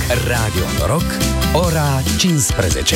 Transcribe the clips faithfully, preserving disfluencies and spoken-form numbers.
Radio Noroc, ora cincisprezece.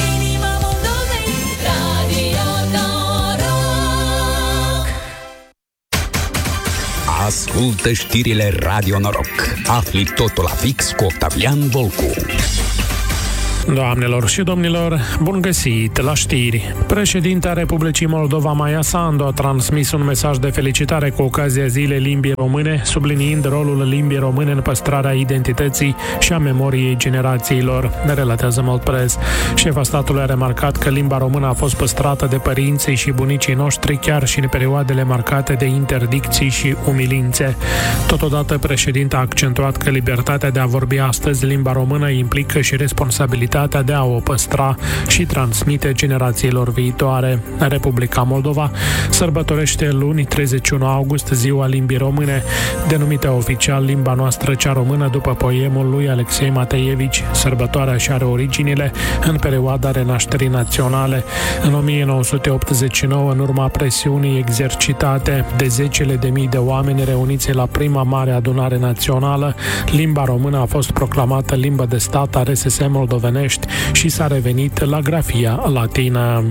Ascultă știrile Radio Noroc. Afli totul la fix cu Octavian Volcu. Doamnelor și domnilor, bun găsit la știri. Președinta Republicii Moldova, Maia Sandu, a transmis un mesaj de felicitare cu ocazia Zilei Limbii Române, subliniind rolul limbii române în păstrarea identității și a memoriei generațiilor, ne relatează Moldpress. Șefa statului a remarcat că limba română a fost păstrată de părinții și bunicii noștri chiar și în perioadele marcate de interdicții și umilințe. Totodată, președinta a accentuat că libertatea de a vorbi astăzi limba română implică și responsabilitatea de a o păstra și transmite generațiilor viitoare. Republica Moldova sărbătorește luni, treizeci și unu august, Ziua Limbii Române, denumită oficial limba noastră cea română după poemul lui Alexei Mateievici. Sărbătoarea și are originile în perioada renașterii naționale. În o mie nouă sute optzeci și nouă, în urma presiunii exercitate de zecile de mii de oameni reuniți la prima mare adunare națională, limba română a fost proclamată limbă de stat a R S S moldovenești și s-a revenit la grafia latină.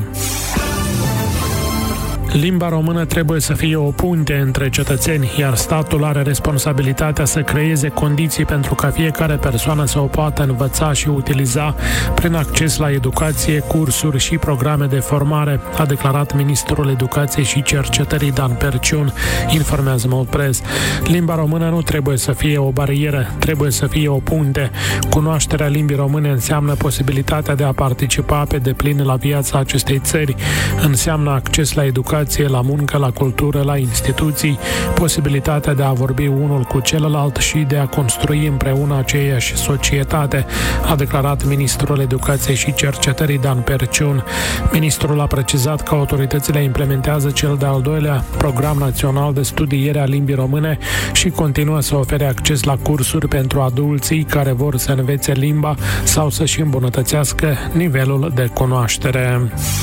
Limba română trebuie să fie o punte între cetățeni, iar statul are responsabilitatea să creeze condiții pentru ca fiecare persoană să o poată învăța și utiliza prin acces la educație, cursuri și programe de formare, a declarat ministrul Educației și Cercetării Dan Perciun, informează Moldpress. Limba română nu trebuie să fie o barieră, trebuie să fie o punte. Cunoașterea limbii române înseamnă posibilitatea de a participa pe deplin la viața acestei țări, înseamnă acces la educație, la muncă, la cultură, la instituții, posibilitatea de a vorbi unul cu celălalt și de a construi împreună aceeași societate, a declarat ministrul Educației și Cercetării Dan Perciun. Ministrul a precizat că autoritățile implementează cel de-al doilea program național de studiere a limbii române și continuă să ofere acces la cursuri pentru adulții care vor să învețe limba sau să-și îmbunătățească nivelul de cunoaștere.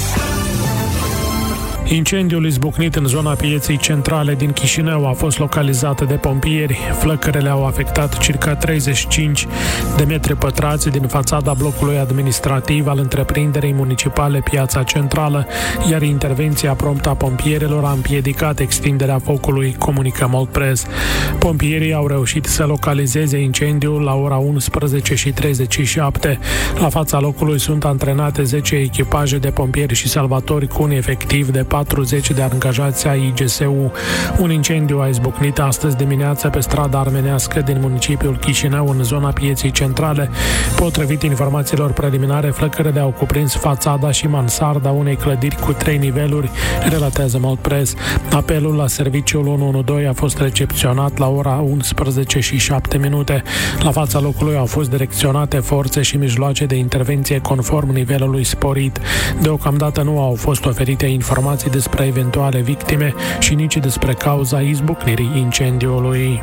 Incendiul izbucnit în zona pieței centrale din Chișinău a fost localizat de pompieri. Flăcărele au afectat circa treizeci și cinci de metri pătrați din fațada blocului administrativ al întreprinderii municipale Piața Centrală, iar intervenția promptă a pompierilor a împiedicat extinderea focului, comunică Moldpress. Pompierii au reușit să localizeze incendiul la ora unsprezece și treizeci și șapte. La fața locului sunt antrenate zece echipaje de pompieri și salvatori cu un efectiv de patruzeci de angajați ai I G S U. Un incendiu a izbucnit astăzi dimineața pe strada armenească din municipiul Chișinău, în zona pieței centrale. Potrivit informațiilor preliminare, flăcările au cuprins fațada și mansarda unei clădiri cu trei niveluri, relatează Moldpress. Apelul la serviciul unu unu doi a fost recepționat la ora unsprezece și șapte minute. La fața locului au fost direcționate forțe și mijloace de intervenție conform nivelului sporit. Deocamdată nu au fost oferite informații despre eventuale victime și nici despre cauza izbucnirii incendiului.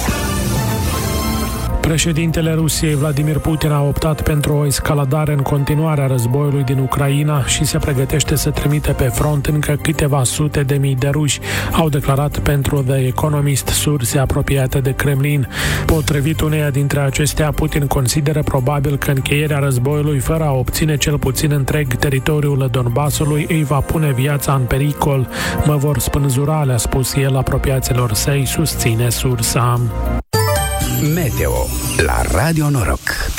Președintele Rusiei, Vladimir Putin, a optat pentru o escaladare în continuare a războiului din Ucraina și se pregătește să trimite pe front încă câteva sute de mii de ruși, au declarat pentru The Economist surse apropiate de Kremlin. Potrivit uneia dintre acestea, Putin consideră probabil că încheierea războiului fără a obține cel puțin întreg teritoriul Donbasului îi va pune viața în pericol. Mă vor spânzura, le-a spus el apropiaților săi, susține sursa. Meteo la Radio Noroc.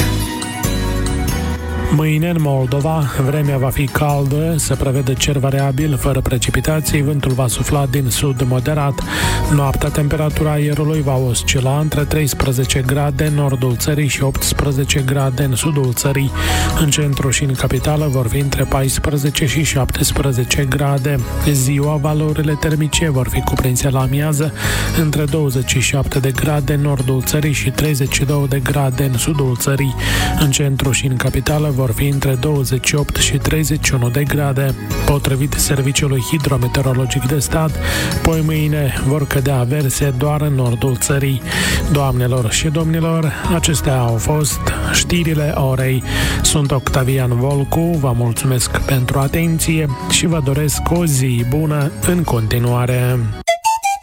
Mâine în Moldova, vremea va fi caldă, se prevede cer variabil, fără precipitații, vântul va sufla din sud moderat. Noaptea, temperatura aerului va oscila între treisprezece grade în nordul țării și optsprezece grade în sudul țării. În centru și în capitală vor fi între paisprezece și șaptesprezece grade. Ziua, valorile termice vor fi cuprinse la amiază între douăzeci și șapte de grade în nordul țării și treizeci și două de grade în sudul țării. În centru și în capitală vor fi între douăzeci și opt și treizeci și unu de grade. Potrivit Serviciului Hidrometeorologic de Stat, poi mâine vor cădea averse doar în nordul țării. Doamnelor și domnilor, acestea au fost știrile orei. Sunt Octavian Volcu, vă mulțumesc pentru atenție și vă doresc o zi bună în continuare.